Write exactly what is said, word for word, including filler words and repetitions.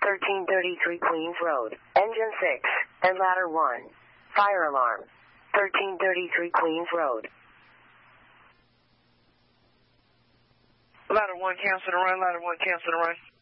thirteen thirty-three Queens Road, Engine six, and Ladder one. Fire alarm. thirteen thirty-three Queens Road. Ladder one, cancel the run. Ladder one, cancel the run.